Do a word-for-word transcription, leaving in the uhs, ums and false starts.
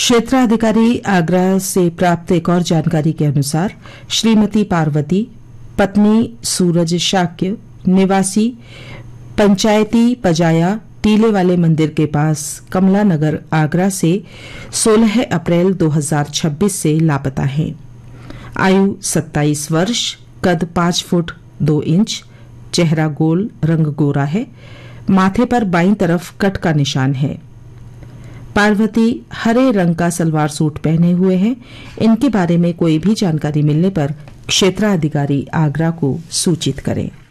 क्षेत्राधिकारी आगरा से प्राप्त एक और जानकारी के अनुसार श्रीमती पार्वती पत्नी सूरज शाक्य निवासी पंचायती पजाया टीले वाले मंदिर के पास कमला नगर आगरा से सोलह अप्रैल दो हज़ार छब्बीस से लापता है। आयु सत्ताईस वर्ष, कद पांच फुट दो इंच, चेहरा गोल, रंग गोरा है, माथे पर बाईं तरफ कट का निशान है। पार्वती हरे रंग का सलवार सूट पहने हुए हैं। इनके बारे में कोई भी जानकारी मिलने पर क्षेत्राधिकारी आगरा को सूचित करें।